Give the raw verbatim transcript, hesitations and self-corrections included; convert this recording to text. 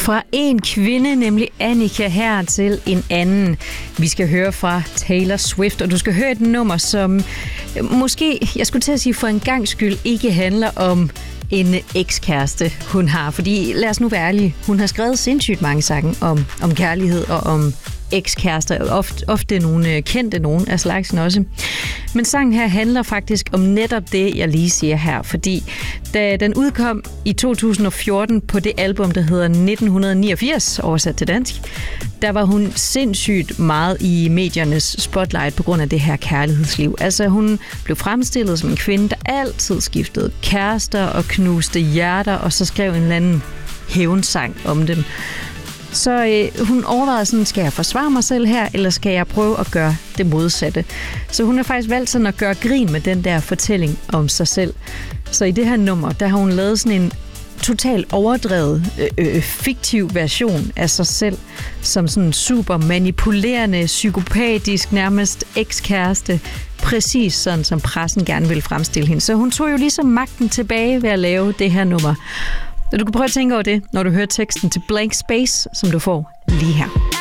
Fra en kvinde, nemlig Annika, her til en anden. Vi skal høre fra Taylor Swift, og du skal høre et nummer, som måske, jeg skulle til at sige for en gangs skyld, ikke handler om en ekskæreste, hun har. Fordi lad os nu være ærlige, hun har skrevet sindssygt mange sange om, om kærlighed og om ekskærester, ofte, ofte nogle kendte nogen af slagsen også. Men sangen her handler faktisk om netop det, jeg lige siger her, fordi da den udkom i to tusind og fjorten på det album, der hedder nitten niogfirs, oversat til dansk, der var hun sindssygt meget i mediernes spotlight på grund af det her kærlighedsliv. Altså hun blev fremstillet som en kvinde, der altid skiftede kærester og knuste hjerter, og så skrev en eller anden hævnsang om dem. Så øh, hun overvejede sådan, skal jeg forsvare mig selv her, eller skal jeg prøve at gøre det modsatte? Så hun har faktisk valgt sådan at gøre grin med den der fortælling om sig selv. Så i det her nummer, der har hun lavet sådan en totalt overdrevet, øh, øh, fiktiv version af sig selv, som sådan super manipulerende, psykopatisk, nærmest ekskæreste, præcis sådan, som pressen gerne vil fremstille hende. Så hun tog jo ligesom magten tilbage ved at lave det her nummer. Du kan prøve at tænke over det, når du hører teksten til Blank Space, som du får lige her.